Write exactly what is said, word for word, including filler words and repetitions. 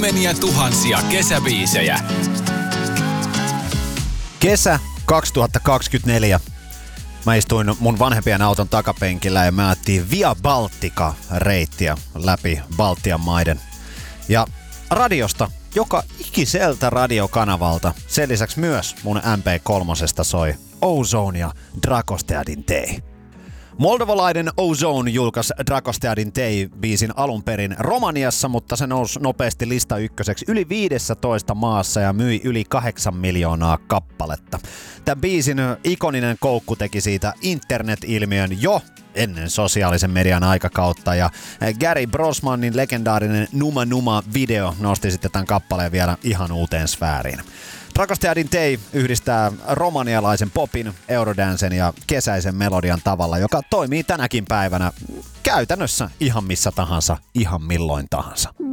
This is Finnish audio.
kymmeniä tuhansia kesäbiisejä. Kesä kaksituhattakaksikymmentäneljä. Mä istuin mun vanhempien auton takapenkillä ja mä ajettiin Via Baltica-reittiä läpi Baltian maiden. Ja radiosta, joka ikiseltä radiokanavalta, sen lisäksi myös mun M P kolme soi Ozone ja Dragosteadin Day. Moldovalainen Ozone julkaisi Dragosteadin Day-biisin alun perin Romaniassa, mutta se nousi nopeasti lista ykköseksi yli viidessätoista maassa ja myi yli kahdeksan miljoonaa kappaletta. Tämän biisin ikoninen koukku teki siitä internet-ilmiön jo ennen sosiaalisen median aikakautta, ja Gary Brosmanin legendaarinen Numa Numa-video nosti sitten tämän kappaleen vielä ihan uuteen sfääriin. Dragosteadin Day yhdistää romanialaisen popin, eurodancen ja kesäisen melodian tavalla, joka toimii tänäkin päivänä käytännössä ihan missä tahansa, ihan milloin tahansa.